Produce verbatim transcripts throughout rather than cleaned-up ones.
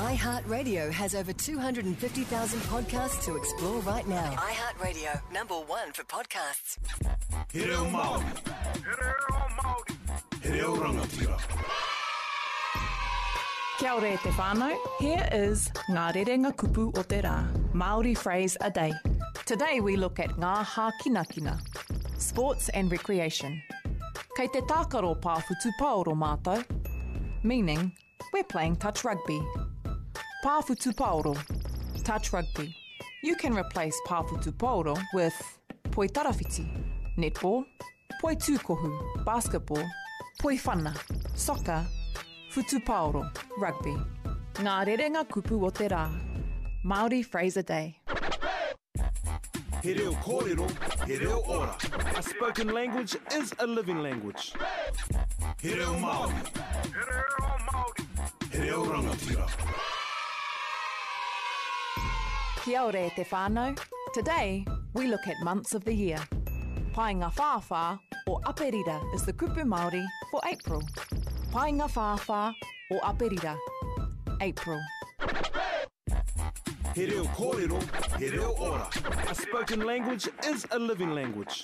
iHeartRadio has over two hundred fifty thousand podcasts to explore right now. iHeartRadio, number one for podcasts. He reo Māori. He reo Māori. He reo rangatira. Kia ora e te whānau. Here is Ngā Rerenga Kupu o te Rā, Māori phrase a day. Today we look at ngā hākinakina, sports and recreation. Kei te tākaro pāwhutu paoro mātou, meaning we're playing touch rugby. Pāwhutu paoro, touch rugby. You can replace pāwhutu paoro with poi tarawhiti, netball, poi tūkohu, basketball, poi whana, soccer, whutu paoro, rugby. Ngā Rerenga Kupu o te Rā, Māori phrase a day. He reo kōrero, he reo ora. A spoken language is a living language. He reo Māori. He reo Māori. He reo rangatira. Kia ora e te whānau. Today, we look at months of the year. Painga Whāwhā or Aperira is the kupu Māori for April. Painga Whāwhā or Aperira, April. He reo kōrero, he reo ora. A spoken language is a living language.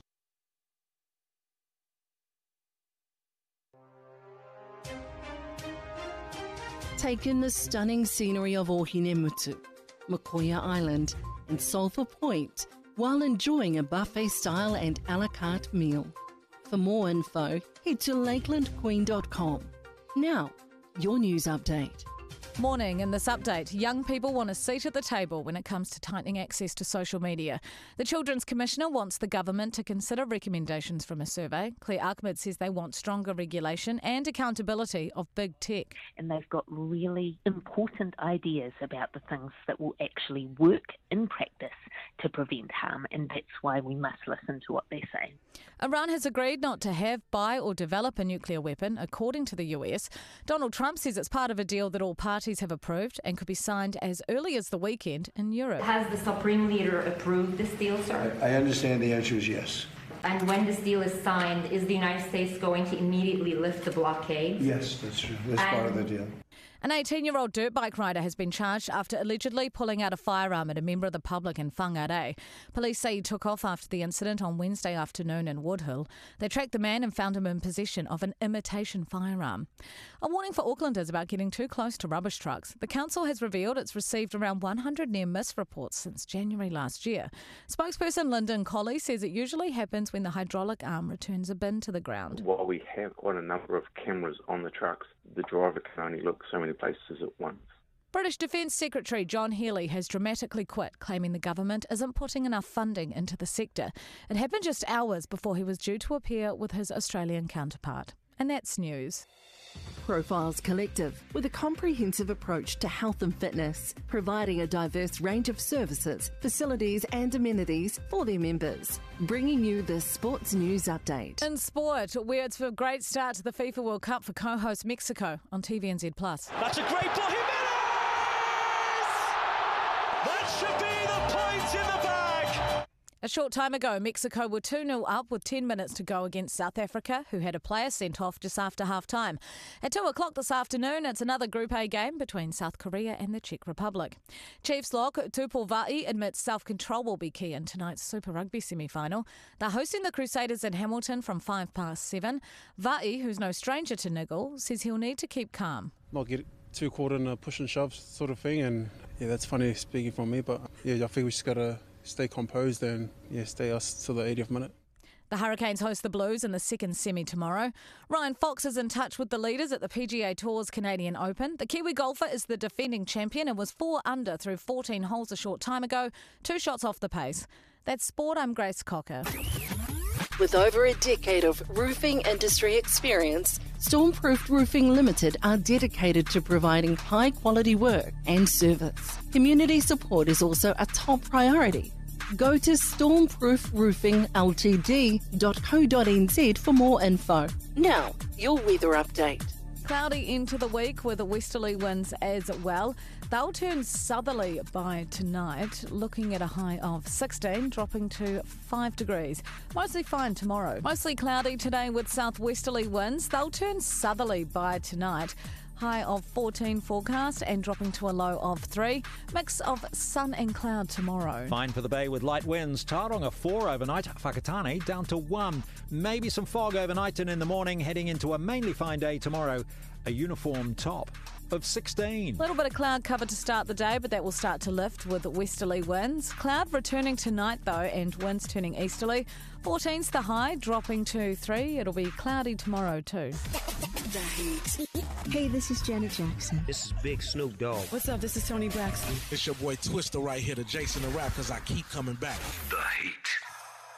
Take in the stunning scenery of Ohinemutu, Makoia Island and Sulphur Point while enjoying a buffet-style and a la carte meal. For more info, head to lakeland queen dot com. Now, your news update. Morning. In this update, young people want a seat at the table when it comes to tightening access to social media. The Children's Commissioner wants the government to consider recommendations from a survey. Claire Ahmed says they want stronger regulation and accountability of big tech. And they've got really important ideas about the things that will actually work in practice to prevent harm, and that's why we must listen to what they say. Iran has agreed not to have, buy or develop a nuclear weapon, according to the U S. Donald Trump says it's part of a deal that all parties have approved and could be signed as early as the weekend in Europe. Has the Supreme Leader approved this deal, sir? I understand the answer is yes. And when this deal is signed, is the United States going to immediately lift the blockade? Yes, that's true. That's and part of the deal. An eighteen-year-old dirt bike rider has been charged after allegedly pulling out a firearm at a member of the public in Whangarei. Police say he took off after the incident on Wednesday afternoon in Woodhill. They tracked the man and found him in possession of an imitation firearm. A warning for Aucklanders about getting too close to rubbish trucks. The council has revealed it's received around one hundred near-miss reports since January last year. Spokesperson Lyndon Colley says it usually happens when the hydraulic arm returns a bin to the ground. While we have quite a number of cameras on the trucks, the driver can only look so many places at once. British Defence Secretary John Healey has dramatically quit, claiming the government isn't putting enough funding into the sector. It happened just hours before he was due to appear with his Australian counterpart. And that's news. Profiles Collective, with a comprehensive approach to health and fitness, providing a diverse range of services, facilities and amenities for their members. Bringing you the Sports News Update. In sport, where it's a great start to the FIFA World Cup for co-host Mexico on T V N Z plus. That's a great ball, Jimenez! That should be the point in the bag! A short time ago, Mexico were two nil up with ten minutes to go against South Africa, who had a player sent off just after half-time. At two o'clock this afternoon, it's another Group A game between South Korea and the Czech Republic. Chiefs lock Tupou Vaa'i admits self-control will be key in tonight's Super Rugby semi-final. They're hosting the Crusaders in Hamilton from five past seven. Vaa'i, who's no stranger to niggle, says he'll need to keep calm. Not get too caught in a push and shove sort of thing, and yeah, that's funny speaking from me, but yeah, I think we just got to stay composed and yeah, stay us till the eightieth minute. The Hurricanes host the Blues in the second semi tomorrow. Ryan Fox is in touch with the leaders at the P G A Tour's Canadian Open. The Kiwi golfer is the defending champion and was four under through fourteen holes a short time ago, two shots off the pace. That's sport. I'm Grace Cocker. With over a decade of roofing industry experience, Stormproof Roofing Limited are dedicated to providing high-quality work and service. Community support is also a top priority. Go to stormproof roofing l t d dot co dot n z for more info. Now, your weather update. Cloudy into the week with the westerly winds as well. They'll turn southerly by tonight, looking at a high of sixteen, dropping to five degrees. Mostly fine tomorrow. Mostly cloudy today with southwesterly winds. They'll turn southerly by tonight. high of fourteen forecast and dropping to a low of three. Mix of sun and cloud tomorrow. Fine for the bay with light winds. Tauranga four overnight, Whakatane down to one. Maybe some fog overnight and in the morning, heading into a mainly fine day tomorrow. A uniform top of sixteen. A little bit of cloud cover to start the day, but that will start to lift with westerly winds. Cloud returning tonight though, and winds turning easterly. fourteen's the high, dropping to three. It'll be cloudy tomorrow too. The Heat. Hey, this is Janet Jackson. This is Big Snoop Dogg. What's up? This is Tony Braxton. It's your boy Twister right here, the Jason the Rap, because I keep coming back. The Heat.